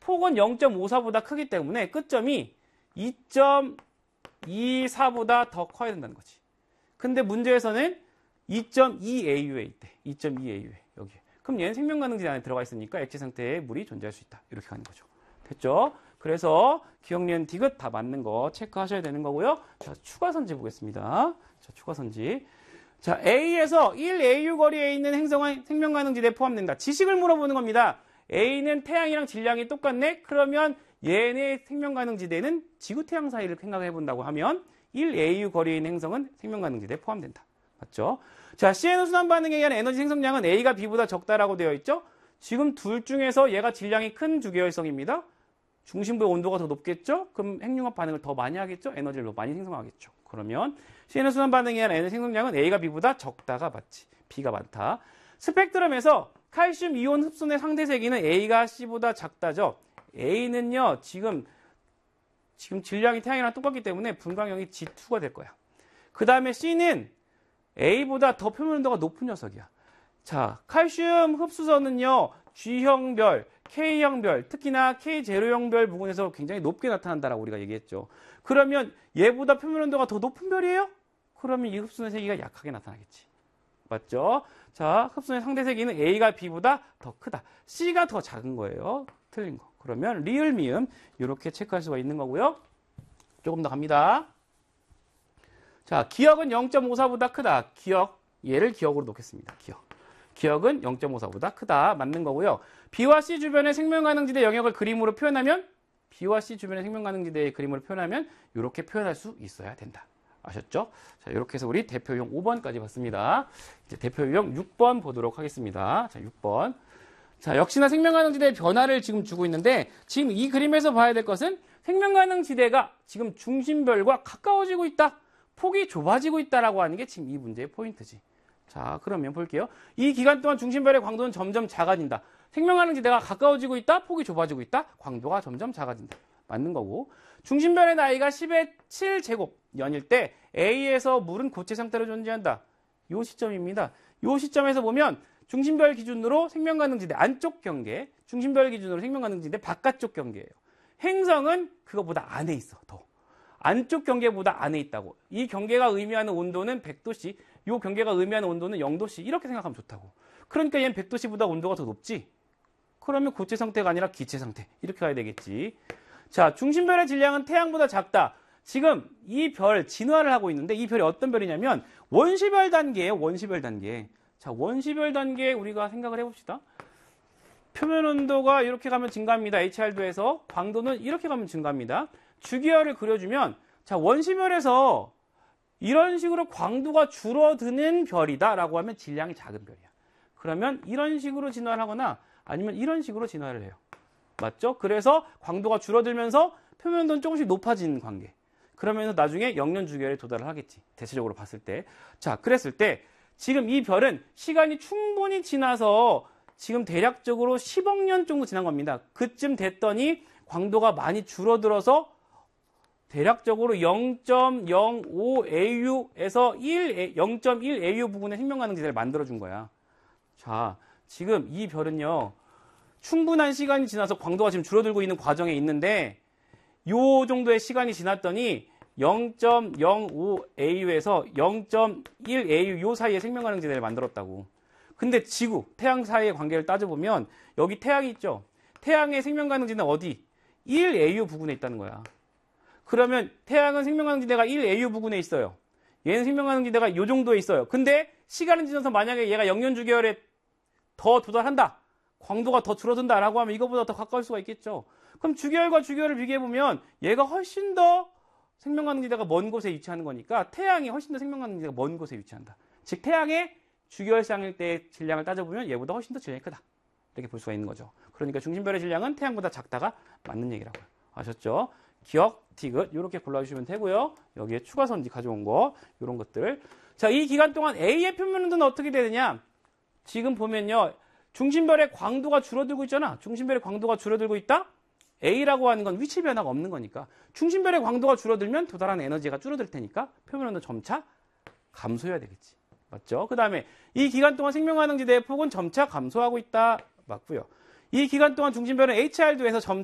폭은 0.54보다 크기 때문에 끝점이 2.24보다 더 커야 된다는 거지. 근데 문제에서는 2.2AU에 있대. 2.2AU에 여기. 그럼 얘는 생명가능지대 안에 들어가 있으니까 액체 상태에 물이 존재할 수 있다. 이렇게 가는 거죠. 됐죠? 그래서 기억, 니은, 디귿 다 맞는 거 체크하셔야 되는 거고요. 자, 추가선지 보겠습니다. 자, 추가선지. 자, A에서 1AU 거리에 있는 행성은 생명가능지대에 포함된다. 지식을 물어보는 겁니다. A는 태양이랑 질량이 똑같네? 그러면 얘네 생명가능지대는 지구-태양 사이를 생각해 본다고 하면 1AU 거리에 있는 행성은 생명가능지대에 포함된다. 맞죠? 자, CNO 순환 반응에 의한 에너지 생성량은 A가 B보다 적다라고 되어 있죠? 지금 둘 중에서 얘가 질량이 큰 주계열성입니다. 중심부의 온도가 더 높겠죠? 그럼 핵융합 반응을 더 많이 하겠죠? 에너지를 더 많이 생성하겠죠. 그러면 CNO 순환 반응에 의한 에너지 생성량은 A가 B보다 적다가 맞지. B가 많다. 스펙트럼에서 칼슘 이온 흡수의 상대 세기는 A가 C보다 작다죠. A는요, 지금 질량이 태양이랑 똑같기 때문에 분광형이 G2가 될 거야. 그 다음에 C는 A보다 더 표면 온도가 높은 녀석이야. 자, 칼슘 흡수선은요, G형별, K형별, 특히나 K0형별 부분에서 굉장히 높게 나타난다라고 우리가 얘기했죠. 그러면 얘보다 표면 온도가 더 높은 별이에요? 그러면 이 흡수의 세기가 약하게 나타나겠지. 맞죠? 자, 흡수의 상대 세기는 A가 B보다 더 크다. C가 더 작은 거예요. 틀린 거. 그러면 리을, 미음 이렇게 체크할 수가 있는 거고요. 조금 더 갑니다. 자, 기억은 0.54보다 크다. 기억, 얘를 기억으로 놓겠습니다. 기억은 0.54보다 크다. 맞는 거고요. B와 C 주변의 생명가능지대 영역을 그림으로 표현하면 B와 C 주변의 생명가능지대의 그림으로 표현하면 이렇게 표현할 수 있어야 된다. 아셨죠? 자, 이렇게 해서 우리 대표용 5번까지 봤습니다. 이제 대표용 6번 보도록 하겠습니다. 자, 6번. 자, 역시나 생명가능지대의 변화를 지금 주고 있는데 지금 이 그림에서 봐야 될 것은 생명가능지대가 지금 중심별과 가까워지고 있다. 폭이 좁아지고 있다라고 하는 게 지금 이 문제의 포인트지. 자, 그러면 볼게요. 이 기간 동안 중심별의 광도는 점점 작아진다. 생명가능지대가 가까워지고 있다. 폭이 좁아지고 있다. 광도가 점점 작아진다. 맞는 거고. 중심별의 나이가 10의 7제곱 년일 때 A에서 물은 고체 상태로 존재한다. 요 시점입니다. 요 시점에서 보면 중심별 기준으로 생명가능지대 안쪽 경계, 중심별 기준으로 생명가능지대 바깥쪽 경계예요. 행성은 그거보다 안에 있어. 더. 안쪽 경계보다 안에 있다고. 이 경계가 의미하는 온도는 100도씨, 이 경계가 의미하는 온도는 0도씨 이렇게 생각하면 좋다고. 그러니까 얘는 100도씨보다 온도가 더 높지. 그러면 고체 상태가 아니라 기체 상태 이렇게 가야 되겠지. 자, 중심별의 질량은 태양보다 작다. 지금 이 별 진화를 하고 있는데 이 별이 어떤 별이냐면 원시별 단계예요. 원시별 단계. 자, 원시별 단계 우리가 생각을 해봅시다. 표면 온도가 이렇게 가면 증가합니다. HR도에서 광도는 이렇게 가면 증가합니다. 주기열을 그려주면 자, 원시별에서 이런 식으로 광도가 줄어드는 별이다라고 하면 질량이 작은 별이야. 그러면 이런 식으로 진화를 하거나 아니면 이런 식으로 진화를 해요. 맞죠? 그래서 광도가 줄어들면서 표면 온도는 조금씩 높아지는 관계. 그러면서 나중에 영년 주기열에 도달을 하겠지. 대체적으로 봤을 때. 자, 그랬을 때 지금 이 별은 시간이 충분히 지나서 지금 대략적으로 10억 년 정도 지난 겁니다. 그쯤 됐더니 광도가 많이 줄어들어서 대략적으로 0.05AU에서 0.1AU 부분의 생명가능지대를 만들어준 거야. 자, 지금 이 별은요, 충분한 시간이 지나서 광도가 지금 줄어들고 있는 과정에 있는데, 요 정도의 시간이 지났더니 0.05AU에서 0.1AU 요 사이에 생명가능지대를 만들었다고. 근데 지구, 태양 사이의 관계를 따져보면 여기 태양이 있죠. 태양의 생명가능지대는 어디? 1AU 부근에 있다는 거야. 그러면 태양은 생명가능지대가 1AU 부근에 있어요. 얘는 생명가능지대가 요 정도에 있어요. 근데 시간이 지나서 만약에 얘가 영년주기열에 더 도달한다. 광도가 더 줄어든다라고 하면 이거보다 더 가까울 수가 있겠죠. 그럼 주기열과 주기열을 비교해보면 얘가 훨씬 더 생명가능지대가 먼 곳에 위치하는 거니까 태양이 훨씬 더 생명가능지대가 먼 곳에 위치한다. 즉 태양의 주기열상일 때의 질량을 따져보면 얘보다 훨씬 더 질량이 크다. 이렇게 볼 수가 있는 거죠. 그러니까 중심별의 질량은 태양보다 작다가 맞는 얘기라고요. 아셨죠? 기억, 디귿 이렇게 골라주시면 되고요. 여기에 추가선지 가져온 거 이런 것들. 자, 이 기간 동안 A의 표면 온도는 어떻게 되느냐? 지금 보면요. 중심별의 광도가 줄어들고 있잖아. 중심별의 광도가 줄어들고 있다? A라고 하는 건 위치 변화가 없는 거니까. 중심별의 광도가 줄어들면 도달하는 에너지가 줄어들 테니까 표면 온도 점차 감소해야 되겠지. 맞죠? 그 다음에 이 기간 동안 생명가능지대의 폭은 점차 감소하고 있다. 맞고요. 이 기간 동안 중심별은 HR도에서